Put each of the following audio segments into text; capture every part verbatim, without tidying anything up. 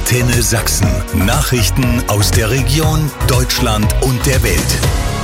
Antenne Sachsen. Nachrichten aus der Region, Deutschland und der Welt.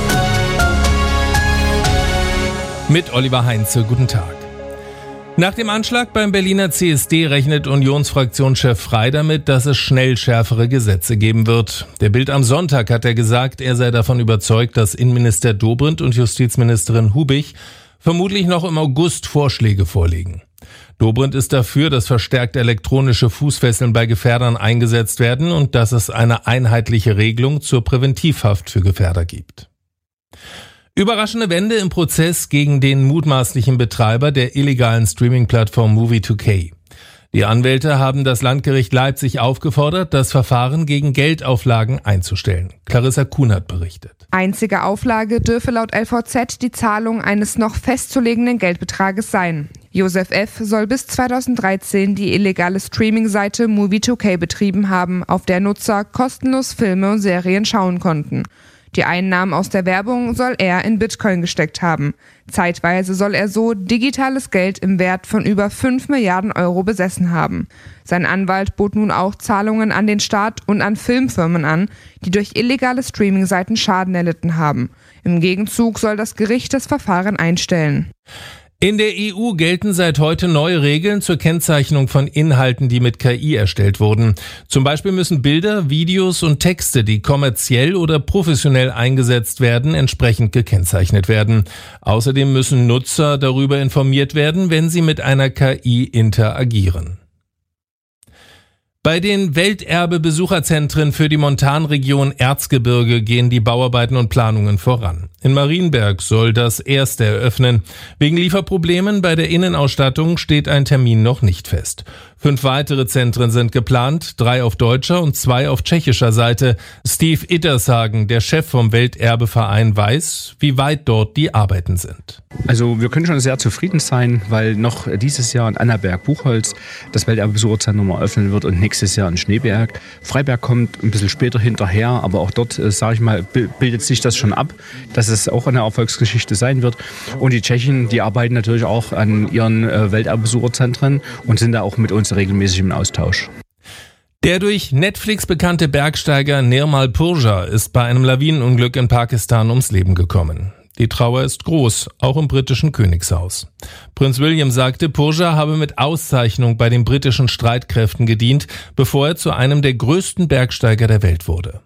Mit Oliver Heinze, guten Tag. Nach dem Anschlag beim Berliner C S D rechnet Unionsfraktionschef Frey damit, dass es schnell schärfere Gesetze geben wird. Der Bild am Sonntag hat er gesagt, er sei davon überzeugt, dass Innenminister Dobrindt und Justizministerin Hubich vermutlich noch im August Vorschläge vorlegen. Dobrindt ist dafür, dass verstärkt elektronische Fußfesseln bei Gefährdern eingesetzt werden und dass es eine einheitliche Regelung zur Präventivhaft für Gefährder gibt. Überraschende Wende im Prozess gegen den mutmaßlichen Betreiber der illegalen Streaming-Plattform Movie two K. Die Anwälte haben das Landgericht Leipzig aufgefordert, das Verfahren gegen Geldauflagen einzustellen. Clarissa Kunert berichtet. Einzige Auflage dürfe laut L V Z die Zahlung eines noch festzulegenden Geldbetrages sein. Josef F. soll bis zweitausenddreizehn die illegale Streaming-Seite Movie two K betrieben haben, auf der Nutzer kostenlos Filme und Serien schauen konnten. Die Einnahmen aus der Werbung soll er in Bitcoin gesteckt haben. Zeitweise soll er so digitales Geld im Wert von über fünf Milliarden Euro besessen haben. Sein Anwalt bot nun auch Zahlungen an den Staat und an Filmfirmen an, die durch illegale Streaming-Seiten Schaden erlitten haben. Im Gegenzug soll das Gericht das Verfahren einstellen. In der E U gelten seit heute neue Regeln zur Kennzeichnung von Inhalten, die mit K I erstellt wurden. Zum Beispiel müssen Bilder, Videos und Texte, die kommerziell oder professionell eingesetzt werden, entsprechend gekennzeichnet werden. Außerdem müssen Nutzer darüber informiert werden, wenn sie mit einer K I interagieren. Bei den Welterbe-Besucherzentren für die Montanregion Erzgebirge gehen die Bauarbeiten und Planungen voran. In Marienberg soll das erste eröffnen. Wegen Lieferproblemen bei der Innenausstattung steht ein Termin noch nicht fest. Fünf weitere Zentren sind geplant, drei auf deutscher und zwei auf tschechischer Seite. Steve Ittershagen, der Chef vom Welterbeverein, weiß, wie weit dort die Arbeiten sind. Also wir können schon sehr zufrieden sein, weil noch dieses Jahr in Annaberg-Buchholz das Welterbe-Besucherzentrum eröffnen wird und nächstes Jahr in Schneeberg. Freiberg kommt ein bisschen später hinterher, aber auch dort, äh, sage ich mal, bildet sich das schon ab, dass es auch eine Erfolgsgeschichte sein wird. Und die Tschechen, die arbeiten natürlich auch an ihren äh, Welterbe-Besucherzentren und sind da auch mit uns regelmäßig im Austausch. Der durch Netflix bekannte Bergsteiger Nirmal Purja ist bei einem Lawinenunglück in Pakistan ums Leben gekommen. Die Trauer ist groß, auch im britischen Königshaus. Prinz William sagte, Purja habe mit Auszeichnung bei den britischen Streitkräften gedient, bevor er zu einem der größten Bergsteiger der Welt wurde.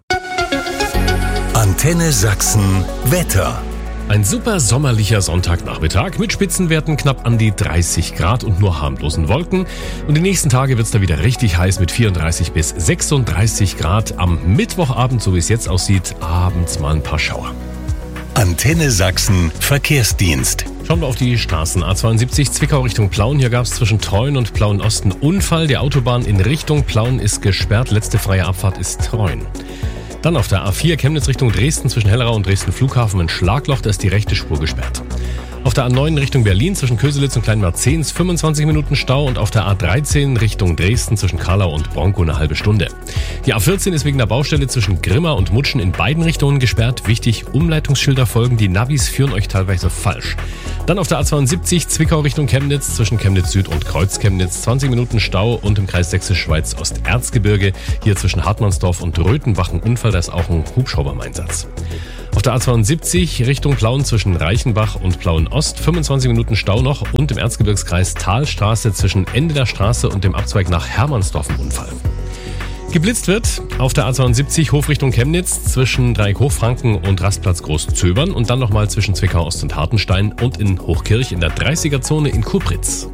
Antenne Sachsen Wetter. Ein super sommerlicher Sonntagnachmittag mit Spitzenwerten knapp an die dreißig Grad und nur harmlosen Wolken. Und die nächsten Tage wird es da wieder richtig heiß mit vierunddreißig bis sechsunddreißig Grad. Am Mittwochabend, so wie es jetzt aussieht, abends mal ein paar Schauer. Antenne Sachsen Verkehrsdienst. Schauen wir auf die Straßen. A zweiundsiebzig Zwickau Richtung Plauen. Hier gab es zwischen Treuen und Plauen-Osten Unfall. Die Autobahn in Richtung Plauen ist gesperrt. Letzte freie Abfahrt ist Treuen. Dann auf der A vier Chemnitz Richtung Dresden zwischen Hellerau und Dresden Flughafen ein Schlagloch, da ist die rechte Spur gesperrt. Auf der A neun Richtung Berlin zwischen Köselitz und Kleinmerzens fünfundzwanzig Minuten Stau und auf der A dreizehn Richtung Dresden zwischen Karlau und Bronkow eine halbe Stunde. Die A vierzehn ist wegen der Baustelle zwischen Grimma und Mutschen in beiden Richtungen gesperrt. Wichtig, Umleitungsschilder folgen, die Navis führen euch teilweise falsch. Dann auf der A zweiundsiebzig Zwickau Richtung Chemnitz zwischen Chemnitz Süd und Kreuz-Chemnitz zwanzig Minuten Stau und im Kreis Sächsisch-Schweiz Osterzgebirge hier zwischen Hartmannsdorf und Röthenbach ein Unfall, da ist auch ein Hubschrauber im Einsatz. Auf der A zweiundsiebzig Richtung Plauen zwischen Reichenbach und Plauen-Ost fünfundzwanzig Minuten Stau noch und im Erzgebirgskreis Talstraße zwischen Ende der Straße und dem Abzweig nach Hermannsdorf ein Unfall. Geblitzt wird auf der A zweiundsiebzig Hof Richtung Chemnitz zwischen Dreieck Hochfranken und Rastplatz Großzöbern und dann nochmal zwischen Zwickau Ost und Hartenstein und in Hochkirch in der dreißiger-Zone in Kupritz.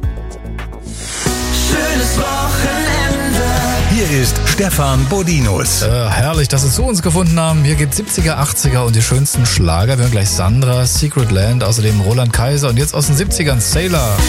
Schönes Wochenende. Hier ist Stefan Bodinus. Äh, herrlich, dass Sie zu uns gefunden haben. Hier gibt's siebziger, achtziger und die schönsten Schlager. Wir haben gleich Sandra, Secret Land, außerdem Roland Kaiser und jetzt aus den siebzigern Sailor.